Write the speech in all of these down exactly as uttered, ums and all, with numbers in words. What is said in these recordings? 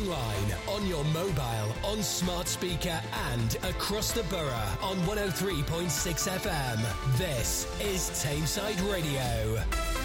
online, on your mobile, on smart speaker and across the borough on one oh three point six F M. This is Tameside Radio.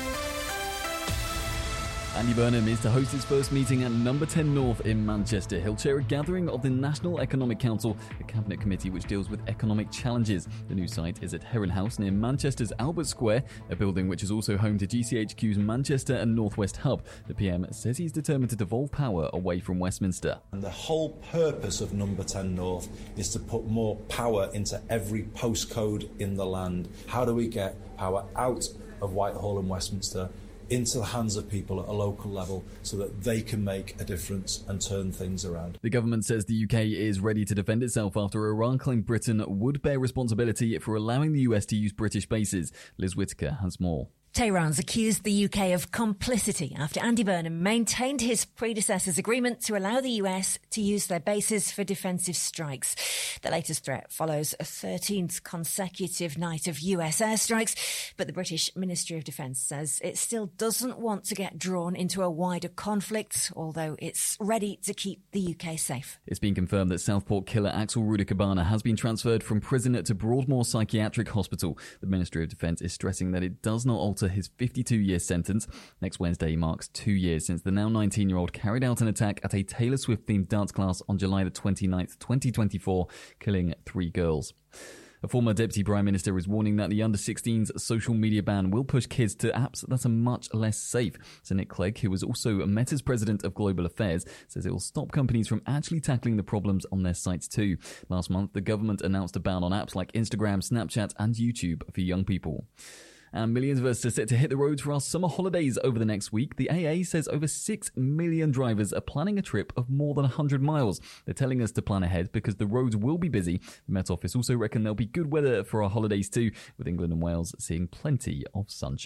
Andy Burnham is to host his first meeting at Number ten North in Manchester. He'll chair a gathering of the National Economic Council, a cabinet committee which deals with economic challenges. The new site is at Heron House near Manchester's Albert Square, a building which is also home to G C H Q's Manchester and North West hub. The P M says he's determined to devolve power away from Westminster. And the whole purpose of Number ten North is to put more power into every postcode in the land. How do we get power out of Whitehall and Westminster into the hands of people at a local level so that they can make a difference and turn things around? The government says the U K is ready to defend itself after Iran claimed Britain would bear responsibility for allowing the U S to use British bases. Liz Whittaker has more. Tehran's accused the U K of complicity after Andy Burnham maintained his predecessor's agreement to allow the U S to use their bases for defensive strikes. The latest threat follows a thirteenth consecutive night of U S airstrikes, but the British Ministry of Defence says it still doesn't want to get drawn into a wider conflict, although it's ready to keep the U K safe. It's been confirmed that Southport killer Axel Rudakabana has been transferred from prison to Broadmoor Psychiatric Hospital. The Ministry of Defence is stressing that it does not alter his fifty-two-year sentence. Next Wednesday marks two years since the now nineteen-year-old carried out an attack at a Taylor Swift-themed dance class on July the twenty-ninth, twenty twenty-four, killing three girls. A former Deputy Prime Minister is warning that the under sixteens social media ban will push kids to apps that are much less safe. Sir Nick Clegg, who was also Meta's President of Global Affairs, says it will stop companies from actually tackling the problems on their sites too. Last month, the government announced a ban on apps like Instagram, Snapchat and YouTube for young people. And millions of us are set to hit the roads for our summer holidays over the next week. The A A says over six million drivers are planning a trip of more than one hundred miles. They're telling us to plan ahead because the roads will be busy. The Met Office also reckon there'll be good weather for our holidays too, with England and Wales seeing plenty of sunshine.